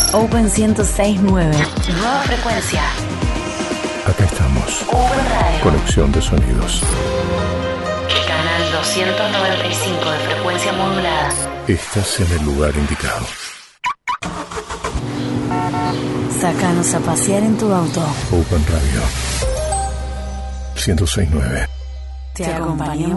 Open 106.9. Nueva frecuencia. Acá estamos. Open Radio. Conexión de sonidos. Canal 295 de frecuencia modulada. Estás en el lugar indicado. Sácanos a pasear en tu auto. Open Radio 106.9. Te acompañamos.